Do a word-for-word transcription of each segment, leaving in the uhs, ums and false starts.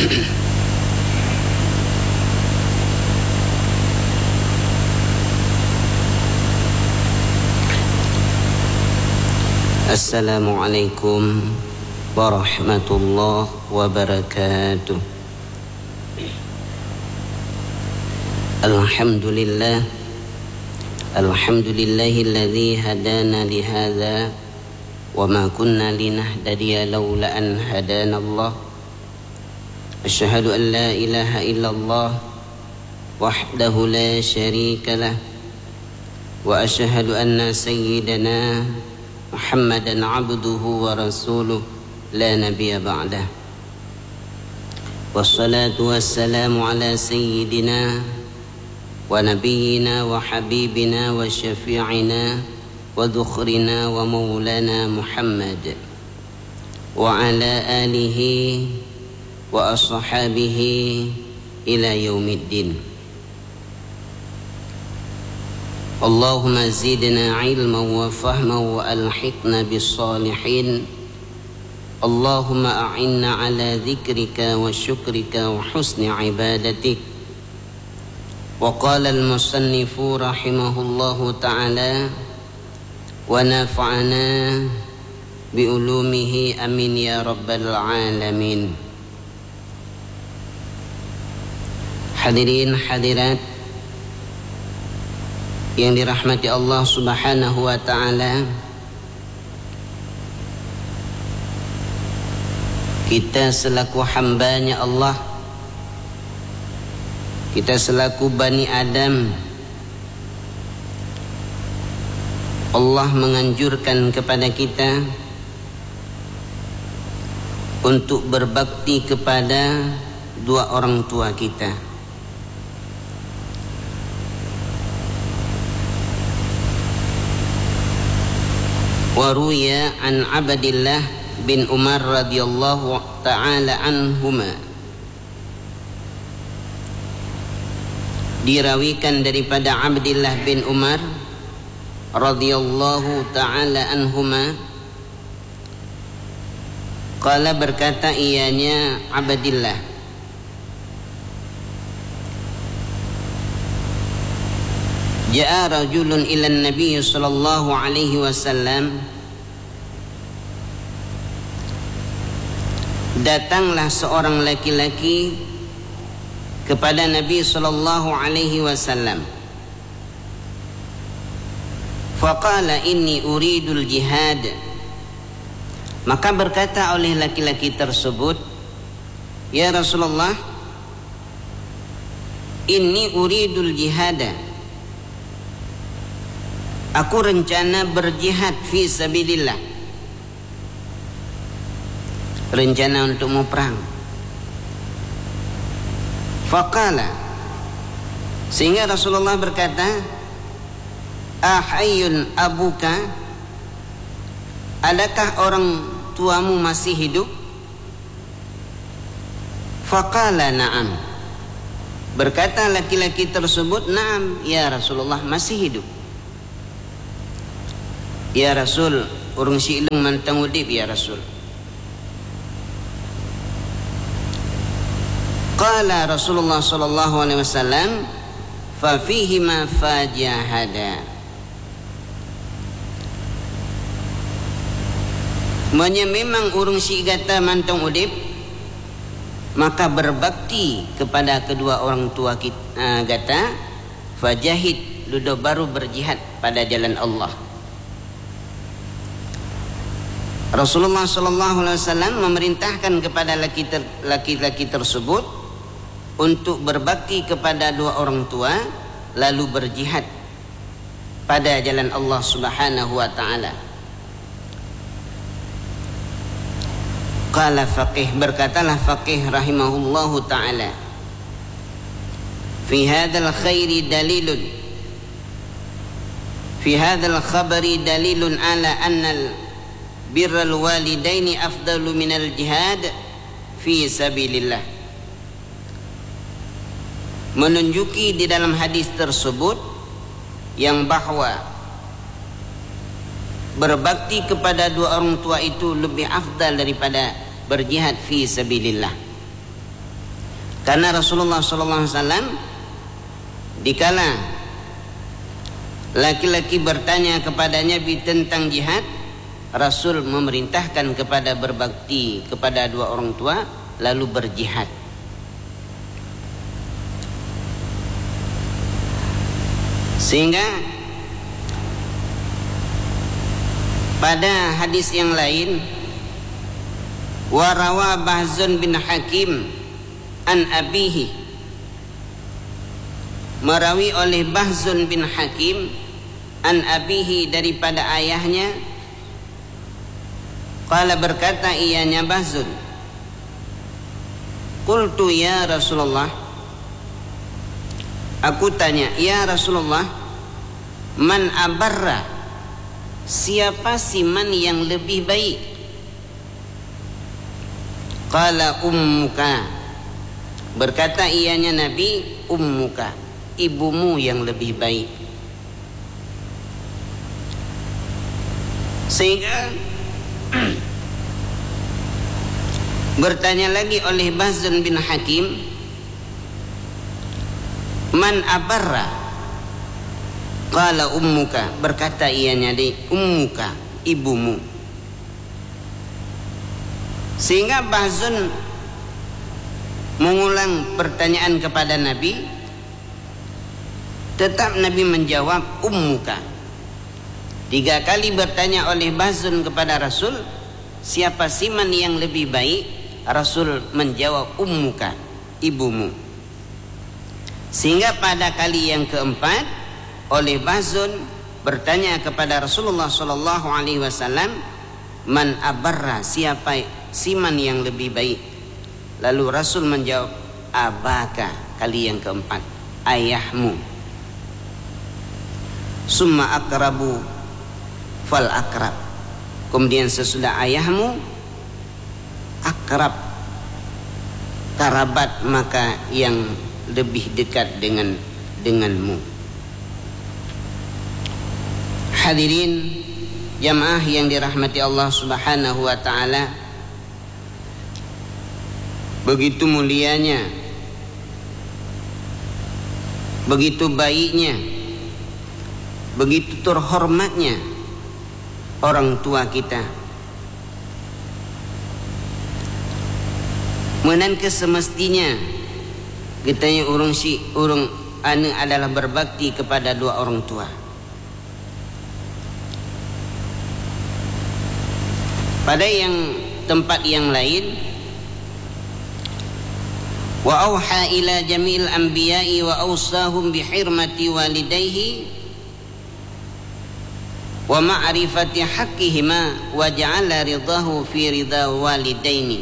Assalamualaikum warahmatullahi wabarakatuh. Alhamdulillah, alhamdulillahilladzi hadana lihadza wa ma kunna linahtadiya laula an hadana Allah. Asyhadu an la ilaha illallah wahdahu la syarika lah wa asyhadu anna sayyidana Muhammadan abduhu wa rasuluh la nabiyya ba'dah. Wassalatu wassalamu ala sayyidina wa nabiyyina wa habibina wa syafi'ina wa dhukhrina wa maulana Muhammad wa ala alihi wa ashabihi ila yaumiddin. Allahumma zidna ilman wa fahman wa alhiqna bis salihin. Allahumma a'inna ala dhikrika wa syukrika wa husni ibadatik. Wa qala al-musannifu rahimahullahu ta'ala wa nafa'ana bi ulumihi amin ya rabbal alamin. Hadirin hadirat yang dirahmati Allah Subhanahu wa ta'ala, kita selaku hambanya Allah, kita selaku Bani Adam, Allah menganjurkan kepada kita untuk berbakti kepada dua orang tua kita. Waruya an Abdillah bin Umar radhiyallahu ta'ala anhuma, dirawikan daripada Abdillah bin Umar radhiyallahu ta'ala anhuma, qala berkata ianya Abdillah, ja'a rajulun ila Nabi sallallahu alaihi wasallam, datanglah seorang laki-laki kepada Nabi sallallahu alaihi wasallam. Faqala inni uridul jihad. Maka berkata oleh laki-laki tersebut, ya Rasulullah, inni uridul jihada, aku rencana berjihad fi sabilillah, rencana untuk mau perang. Faqala, sehingga Rasulullah berkata, ahayyun abuka, adakah orang tuamu masih hidup? Faqala na'am, berkata laki-laki tersebut, na'am ya Rasulullah, masih hidup. Ya Rasul, urung si ilung mantang udip ya Rasul. Qala Rasulullah sallallahu alaihi wasallam, fa fihi ma fajahada. Monya memang urung si gata mantang udip, maka berbakti kepada kedua orang tua kita, uh, gata, fajahid, ludo baru berjihad pada jalan Allah. Rasulullah sallallahu alaihi wasallam memerintahkan kepada laki-laki tersebut untuk berbakti kepada dua orang tua, lalu berjihad pada jalan Allah Subhanahu wa ta'ala. Qala faqih, berkatalah faqih rahimahullahu ta'ala, fi hadzal khairi dalilun, fi hadzal khabari dalilun ala annal birral walidaini afdalu minal jihad fi sabilillah. Menunjuki di dalam hadis tersebut yang bahwa berbakti kepada dua orang tua itu lebih afdal daripada berjihad fi sabilillah. Karena Rasulullah sallallahu alaihi wasallam dikala laki-laki bertanya kepadanya tentang jihad, Rasul memerintahkan kepada berbakti kepada dua orang tua lalu berjihad. Sehingga pada hadis yang lain, warawa Bahzun bin Hakim an abihi, merawi oleh Bahzun bin Hakim an abihi daripada ayahnya, qala berkata ianya Bahzun, qultu ya Rasulullah, aku tanya, ya Rasulullah, man abarra, siapa siman yang lebih baik? Qala ummuka, berkata ianya Nabi, ummuka, ibumu yang lebih baik. Sehingga bertanya lagi oleh Bahzun bin Hakim, man abarra? Qala ummuka, berkata ianya di ummuka, ibumu. Sehingga Bahzun mengulang pertanyaan kepada Nabi, tetap Nabi menjawab ummuka. Tiga kali bertanya oleh Bahzun kepada Rasul, siapa siman yang lebih baik? Rasul menjawab ummuka, ibumu. Sehingga pada kali yang keempat oleh Bahzun bertanya kepada Rasulullah sallallahu alaihi wasallam, man abarra, siapa siman yang lebih baik? Lalu Rasul menjawab abaka, kali yang keempat, ayahmu. Summa akrabu fal akrab, kemudian sesudah ayahmu akrab, karabat, maka yang lebih dekat dengan denganmu. Hadirin jamaah yang dirahmati Allah Subhanahu wa taala, begitu mulianya, begitu baiknya, begitu terhormatnya orang tua kita. Menangke semestinya kita yang urung si urung ane adalah berbakti kepada dua orang tua. Pada yang tempat yang lain, wa auha ila jamil anbiya'i wa awsahum bihirmati walidayhi wa ma'rifati haqqihima wa ja'ala ridahu fi ridha walidaini.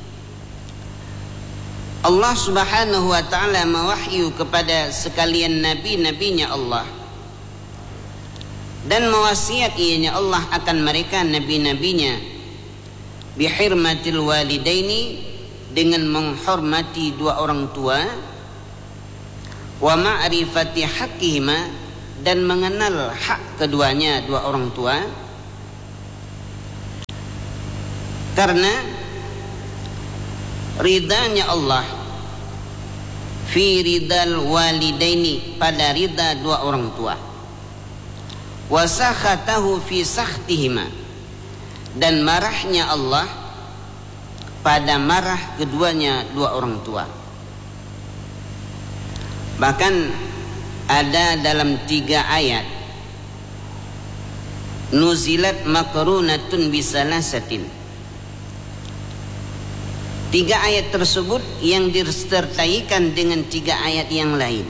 Allah Subhanahu wa ta'ala mewahyu kepada sekalian nabi-nabinya Allah dan mewasiat ianya Allah akan mereka nabi-nabinya bihirmatil walidaini, dengan menghormati dua orang tua, wa ma'rifati haqqihima, dan mengenal hak keduanya dua orang tua. Karena ridanya Allah fi ridal walidaini, pada rida dua orang tua, wa sakhatahu fi sakhtihima, dan marahnya Allah pada marah keduanya dua orang tua. Bahkan ada dalam tiga ayat, nuzilat makrunatun bisalasatin, tiga ayat tersebut yang disertaikan dengan tiga ayat yang lain,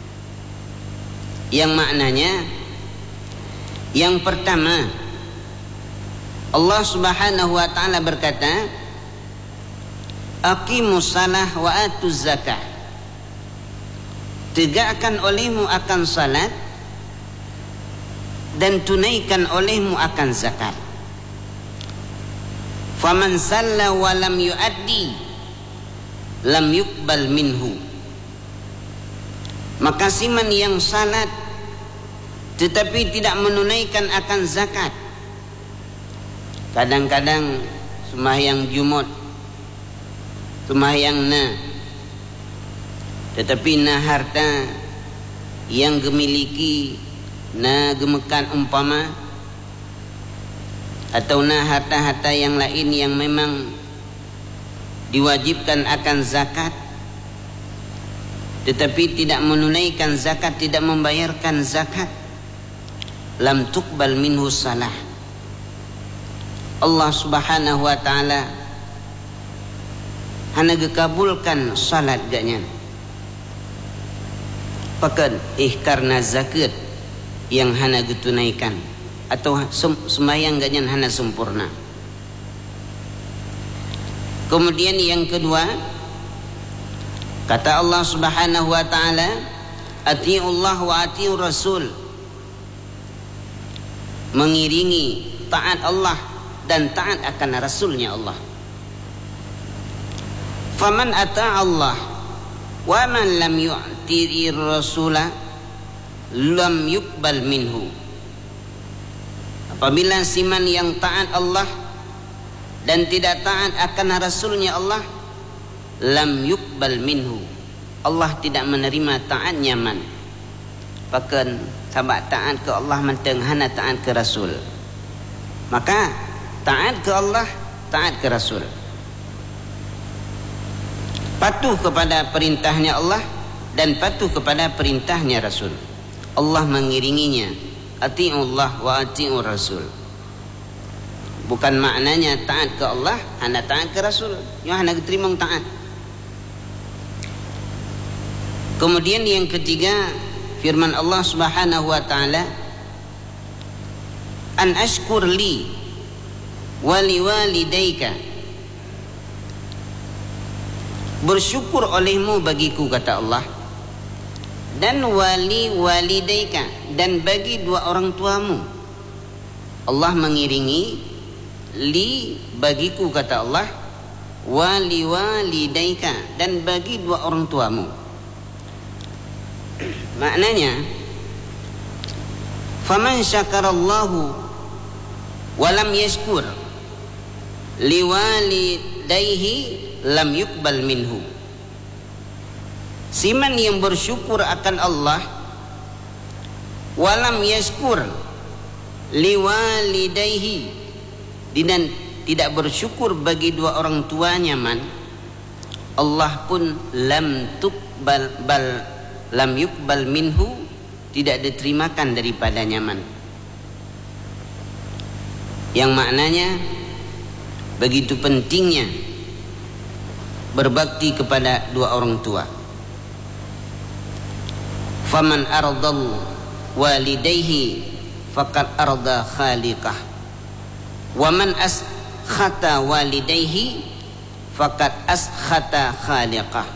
yang maknanya, yang pertama, Allah Subhanahu wa ta'ala berkata, aqimus salah wa atuz zakah, tegakkan olehmu akan salat dan tunaikan olehmu akan zakat. Faman salla wa lam yuaddi lam yuqbal minhu, maka siman yang salat tetapi tidak menunaikan akan zakat. Kadang-kadang sembahyang Jumat, sembahyang na, Tetapi na harta yang gemiliki, na gemekan umpama, atau na harta-harta yang lain yang memang diwajibkan akan zakat, tetapi tidak menunaikan zakat, tidak membayarkan zakat, lam tuqbal minhu salah. Allah Subhanahu wa taala hana gekabulkan salat gaknya. Pakan eh karena zakat yang hana getunaikan, atau sembahyang gaknya hana sempurna. Kemudian yang kedua, kata Allah Subhanahu wa taala, atiiullah wa atiiur rasul, mengiringi taat Allah dan taat akan rasulnya Allah. Faman ata'a Allah wa man lam yu'ti rasula lam yuqbal minhu. Apabila siman yang taat Allah dan tidak taat akan rasulnya Allah, lam yuqbal minhu, Allah tidak menerima taatnya man. Pakan sabak taat ke Allah menteng hana taat ke rasul. Maka taat ke Allah, taat ke rasul, patuh kepada perintahnya Allah dan patuh kepada perintahnya rasul. Allah mengiringinya, atiiullah wa atiiur rasul. Bukan maknanya taat ke Allah hana taat ke rasul, yang hana terima taat. Kemudian yang ketiga, firman Allah Subhanahu wa taala, an ashkur li wa liwalidayka, bersyukur olehmu bagiku, kata Allah, dan wali walidayka, dan bagi dua orang tuamu. Allah mengiringi li bagiku, kata Allah, wali walidayka, dan bagi dua orang tuamu. Maknanya, faman syakarallahu walam yashkur liwalidayhi lam yuqbal minhu. Siman yang bersyukur akan Allah walam yashkur liwalidayhi, dan tidak bersyukur bagi dua orang tuanya man, Allah pun lam tuqbal bal lam yuqbal minhu, tidak diterimakan daripadanya man. Yang maknanya begitu pentingnya berbakti kepada dua orang tua. Faman ardal walidayhi faqad arda khaliqah, wa man askhata walidayhi faqad askhata khaliqah.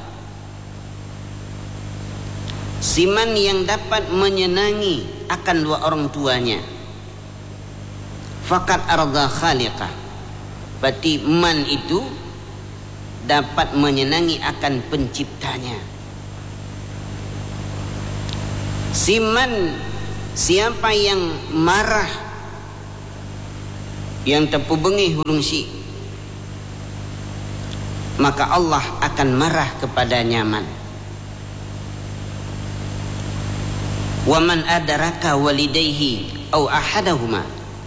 Siman yang dapat menyenangi akan dua orang tuanya, faqad arda khaliqah, berarti man itu dapat menyenangi akan penciptanya. Siman siapa yang marah, yang tepu bengi hurung si, maka Allah akan marah kepadanya man. Wa man adraka walidayhi au ahadahuma,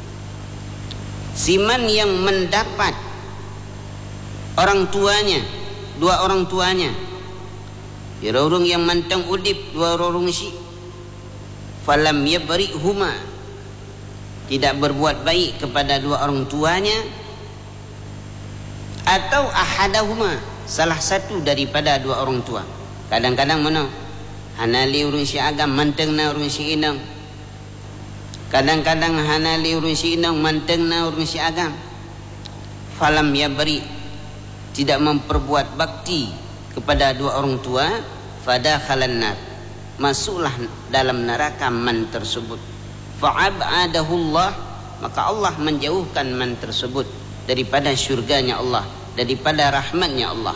siman yang mendapat orang tuanya, dua orang tuanya, orang yang mantang udip dua orang si, falam yabrihuma, tidak berbuat baik kepada dua orang tuanya, atau ahadahuma, salah satu daripada dua orang tua. Kadang-kadang mana hanali urun si agam manteng na urun si inang, kadang-kadang hanali urun si inang manteng na urun si agam, falam yabri, tidak memperbuat bakti kepada dua orang tua, fadakhalan nar, masuklah dalam neraka man tersebut. Fa'abadahullah, maka Allah menjauhkan man tersebut daripada syurganya Allah, daripada rahmatnya Allah.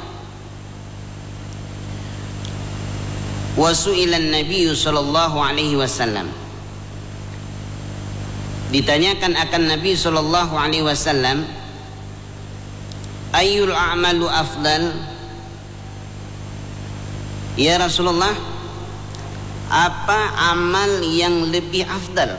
Wa su'ilan Nabi sallallahu alaihi wasallam, ditanyakan akan Nabi sallallahu alaihi wasallam, ayyul a'malu afdal, Ya Rasulullah, apa amal yang lebih afdal?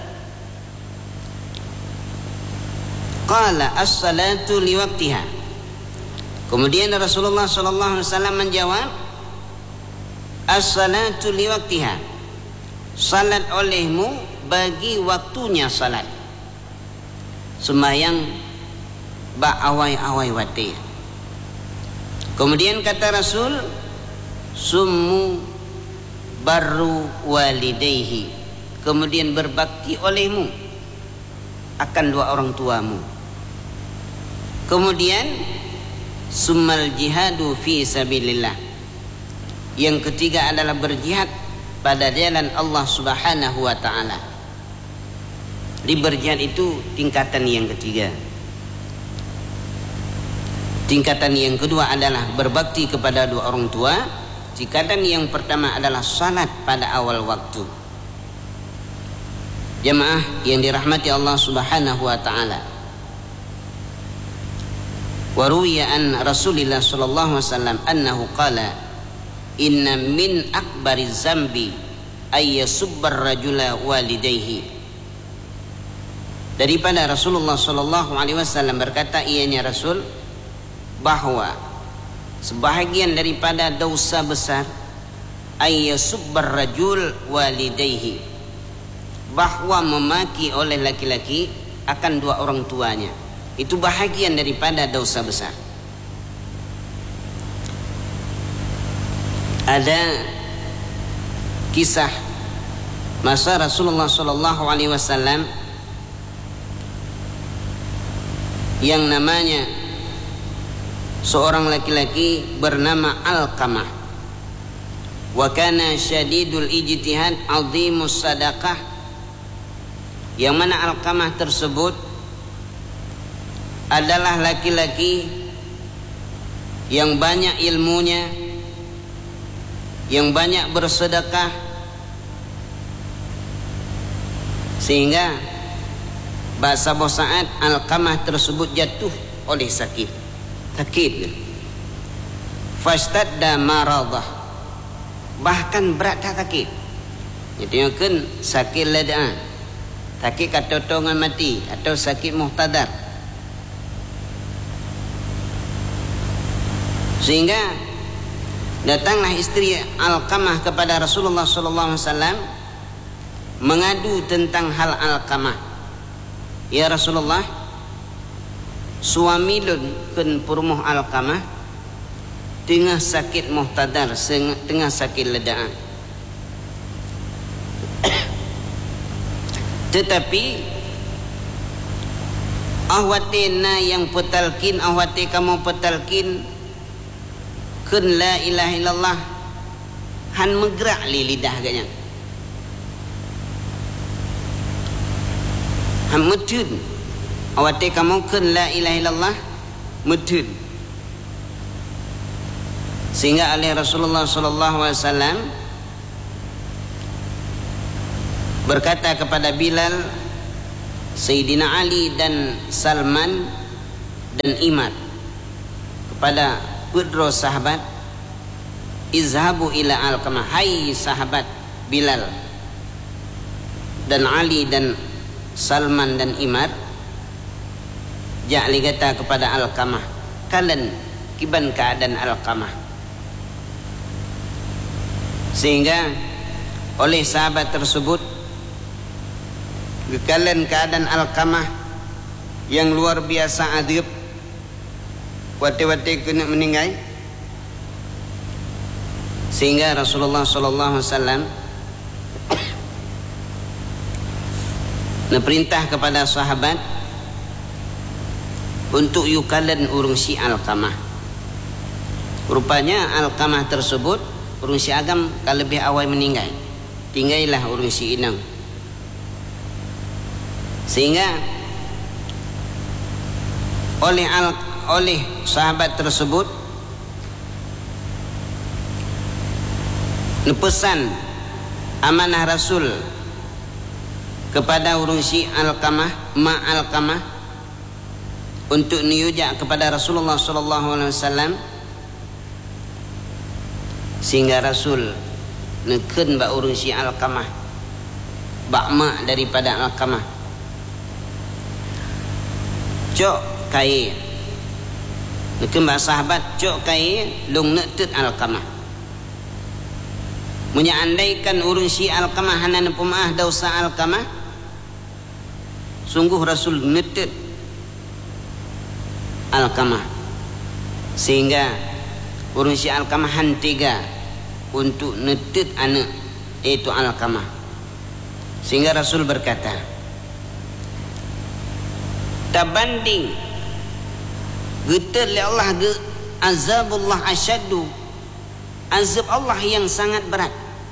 Qala as-salatu liwaqtiha. Kemudian Rasulullah sallallahu alaihi wasallam menjawab, as-salatu liwaqtiha. Salat olehmu bagi waktunya salat. Sembahyang ba awai-awai wati. Kemudian kata Rasul, summu barru walidayhi. Kemudian berbakti olehmu akan dua orang tuamu. Kemudian summal jihadu fi sabilillah. Yang ketiga adalah berjihad pada jalan Allah Subhanahu wa taala. Di berjihad itu tingkatan yang ketiga. Tingkatan yang kedua adalah berbakti kepada dua orang tua. Tingkatan yang pertama adalah salat pada awal waktu. Jemaah yang dirahmati Allah Subhanahu wa taala. Wa ruwiya an Rasulillah sallallahu alaihi wasallam annahu qala inna min akbariz zambi ay yasubbar rajula walidayhi. Daripada Rasulullah sallallahu alaihi wasallam berkata, ianya Rasul, bahwa sebahagian daripada dosa besar ay yasubbar rajul walidayhi, bahwa memaki oleh laki-laki akan dua orang tuanya. Itu bahagian daripada dosa besar. Ada kisah masa Rasulullah sallallahu alaihi wasallam yang namanya seorang laki-laki bernama Alqamah. Wa kana syadidul ijtihad azimus sadaqah. Yang mana Alqamah tersebut adalah laki-laki yang banyak ilmunya, yang banyak bersedekah, sehingga bahasa saat Alqamah tersebut jatuh oleh sakit. Sakit. Fastadda maradah. Bahkan berat tak sakit. Itu kan sakit ladaan. Sakit katotongan mati atau sakit muhtadar. Sehingga datanglah istri Alqamah kepada Rasulullah sallallahu alaihi wasallam mengadu tentang hal Alqamah. Ya Rasulullah, suami lun kun purmuh Alqamah tengah sakit muhtadar, tengah sakit ledaan. Tetapi ahwatina yang petalkin, ahwati kamu petalkin kun la ilaha illallah, han megrak li lidah agaknya, han mutun. Awati kamu kun la ilaha illallah mutun. Sehingga oleh Rasulullah sallallahu alaihi wasallam berkata kepada Bilal, Sayyidina Ali dan Salman dan Imad, kepada kedua sahabat, izhabu ila Alqamah, hai sahabat Bilal dan Ali dan Salman dan Imar, ja'li kata kepada Alqamah, kalian kiban keadaan Alqamah. Sehingga oleh sahabat tersebut, kalian keadaan Alqamah yang luar biasa adib, wati-wati kena meninggal. Sehingga Rasulullah sallallahu alaihi wasallam perintah kepada sahabat untuk yukalan urung si Alqamah. Rupanya Alqamah tersebut urung si agam kalau lebih awal meninggal, tinggallah urung si inang. Sehingga oleh al oleh sahabat tersebut pesan amanah Rasul kepada urung si Alqamah, ma Alqamah, untuk niujak kepada Rasulullah sallallahu alaihi wasallam Sehingga Rasul neken bak urung si Alqamah, bak mak daripada Alqamah, cok kai neken bak sahabat cok kai long nektet Alqamah. Munya andaikan urung si Alqamah hanan pemaah dausa Alqamah, sungguh Rasul nektet Alqamah, sehingga urung si Alqamah hantiga untuk nektet anak yaitu Alqamah. Sehingga Rasul berkata, tabanding getar li Allah ge azabullah asyaddu, azab Allah yang sangat berat.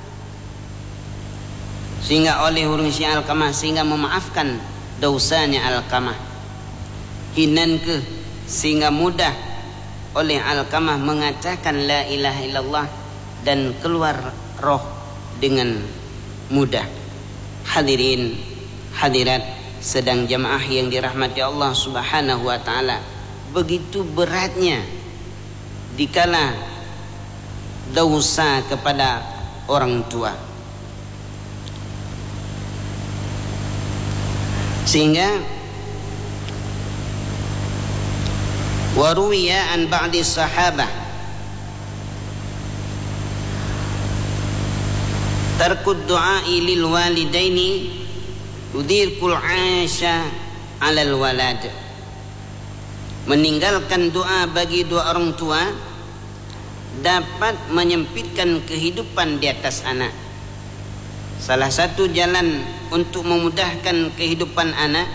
Sehingga oleh urung si Alqamah sehingga memaafkan dosanya Alqamah. Hinan ke sehingga mudah oleh Alqamah mengatakan la ilaha illallah dan keluar roh dengan mudah. Hadirin hadirat sedang jamaah yang dirahmati Allah Subhanahu wa taala, begitu beratnya dikala dosa kepada orang tua. Sehingga waruwiya an ba'di sahabah tarkud du'ai lil walidaini yudirkul 'asha 'alal walad, meninggalkan doa bagi dua orang tua dapat menyempitkan kehidupan di atas anak. Salah satu jalan untuk memudahkan kehidupan anak,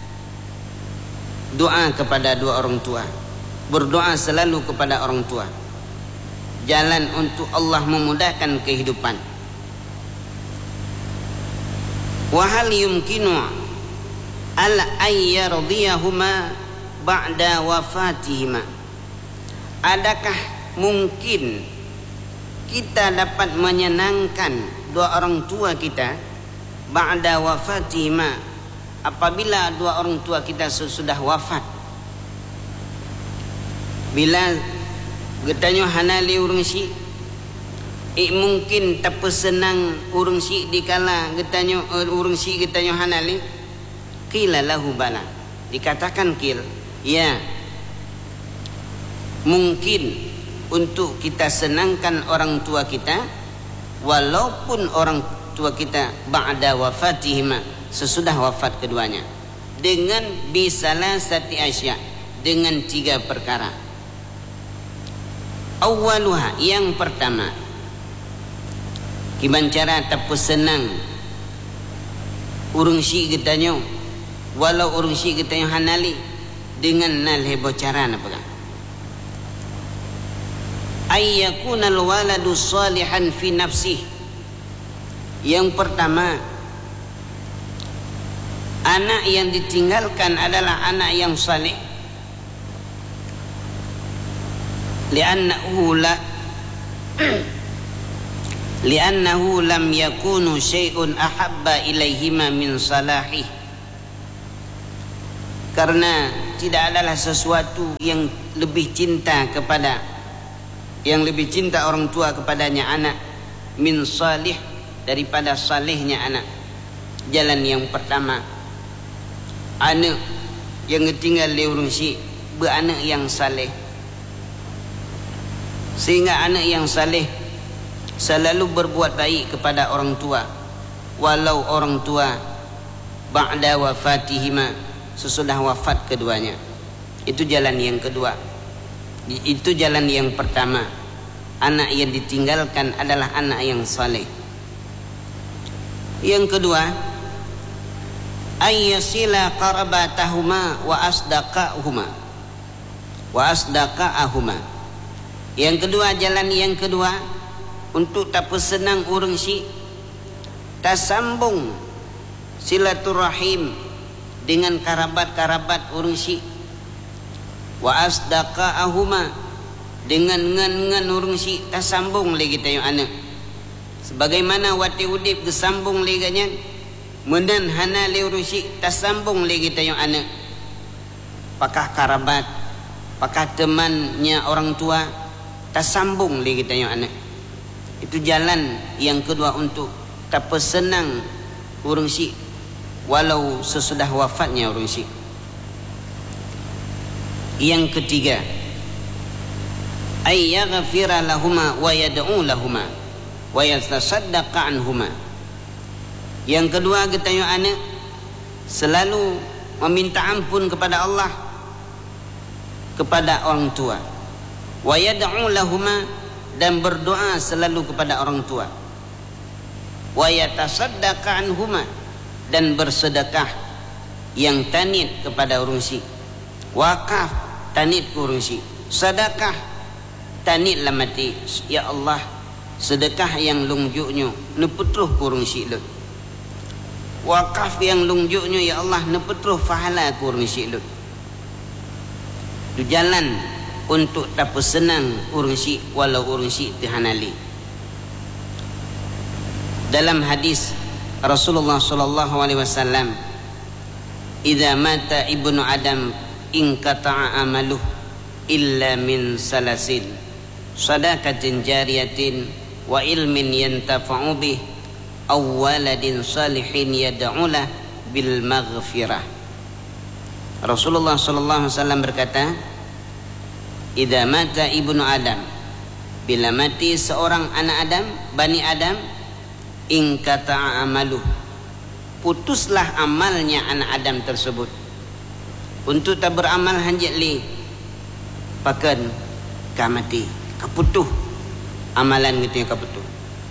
doa kepada dua orang tua, berdoa selalu kepada orang tua. Jalan untuk Allah memudahkan kehidupan. Wa hal yumkinu al ayyardiyahuma ba'da wafatihima, adakah mungkin kita dapat menyenangkan dua orang tua kita ba'da wafatihima, apabila dua orang tua kita sudah wafat? Bila getanyo hanali urung si ik mungkin tak senang urung si dikala getanyo uh, urung si getanyo hanali, qila lahu bala, dikatakan kil ya mungkin untuk kita senangkan orang tua kita walaupun orang tua kita ba'da wafatihima, sesudah wafat keduanya, dengan bisalasati asya, dengan tiga perkara. Awaluha, yang pertama, kiban cara tapu senang urung si getanyo walau urung si getanyo hanali, dengan nal hebo cara napa ayyakuna alwaladu salihan fi nafsih. Yang pertama, anak yang ditinggalkan adalah anak yang saleh, li'annahu la li'annahu lam yakunu syai'un ahabba ilaihima min salahih, karena tidak adalah sesuatu yang lebih cinta kepada yang lebih cinta orang tua kepadanya anak min salih, daripada salihnya anak. Jalan yang pertama, anak yang tinggal di urung si beranak yang saleh, sehingga anak yang saleh selalu berbuat baik kepada orang tua walau orang tua ba'da wafatihima, sesudah wafat keduanya. Itu jalan yang kedua. Itu jalan yang pertama, anak yang ditinggalkan adalah anak yang saleh. Yang kedua, ayyasila qarabatahuma wa asdaqahuma wa asdaqahuma. Yang kedua, jalan yang kedua untuk tak senang urang si tasambung silaturahim dengan karabat-karabat urang si, wa asdaqahuma dengan ngan-ngan urang si tasambung lagi tayo anak, sebagaimana wati udip gesambung leganya mendan hana le urang si tasambung lagi tayo anak. Pakah karabat, pakah temannya orang tua tasambung lagi tayo anak. Itu jalan yang kedua untuk tapa senang urang syik walau sesudah wafatnya urang syik. Yang ketiga, ay yaghfira lahuma wa yad'u lahuma wa yatasaddaqa anhuma. Yang kedua kita yang anak selalu meminta ampun kepada Allah, kepada orang tua. Wa yad'u lahuma, dan berdoa selalu kepada orang tua. Wa yatasaddaqa anhuma, dan bersedekah yang tanit kepada orang syik. Wakaf tanit ke orang syik. Sedekah tanit lah mati. Ya Allah, sedekah yang lungjuknya nepetruh ke orang syik lut. Wakaf yang lungjuknya ya Allah nepetruh fahala ke orang syik lut. Itu jalan untuk tak senang urang syik walau urang syik tihanali. Dalam hadis Rasulullah sallallahu alaihi wasallam, "Idza mata ibnu Adam inqata'a amaluh illa min salasin, sadaqatin jariyatin wa ilmin yantafa'u bih aw waladin salihin yad'u lah bil maghfirah." Rasulullah sallallahu alaihi wasallam berkata, idza mata ibnu Adam, bila mati seorang anak Adam, Bani Adam, inqata'a amaluh, putuslah amalnya anak Adam tersebut. Untuk tak beramal hanjat li pakan ka mati, kaputuh amalan gitu yang kaputuh.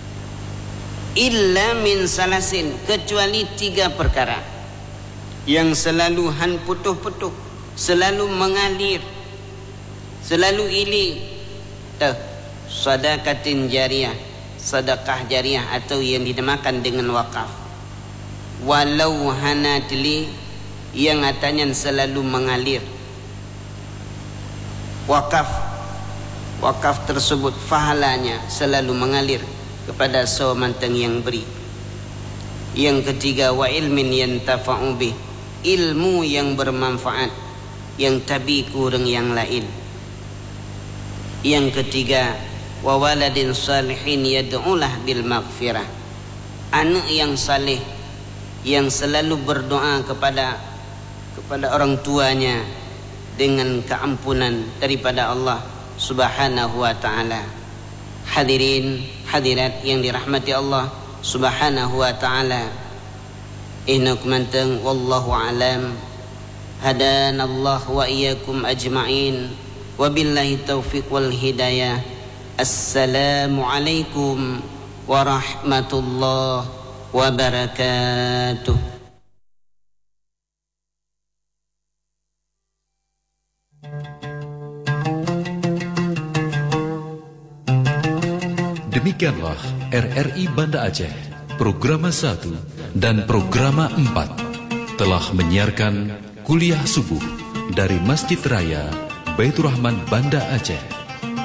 Illa min salasin, kecuali tiga perkara yang selalu han putuh-putuh, selalu mengalir, selalu ili. Tuh, sedekatin jariyah, sedekah jariyah atau yang dinamakan dengan wakaf. Walau hanatli, yang katanya selalu mengalir. Wakaf, wakaf tersebut fahalanya selalu mengalir kepada sewamantang yang beri. Yang ketiga, wa ilmin yantafa'u bih, ilmu yang bermanfaat yang tabi kurang yang lain. Yang ketiga, wa waladin salihin yad'ulah bil maghfirah, anak yang saleh yang selalu berdoa kepada kepada orang tuanya dengan keampunan daripada Allah Subhanahu wa taala. Hadirin hadirat yang dirahmati Allah Subhanahu wa taala, innakum mantang wallahu alam. Hadanallah wa iyyakum ajma'in. Wabillahi taufiq wal hidayah. Assalamu alaikum warahmatullahi wabarakatuh. Demikianlah R R I Banda Aceh, Programa satu dan Programa empat telah menyiarkan kuliah subuh dari Masjid Raya Baitur Rahman Banda Aceh.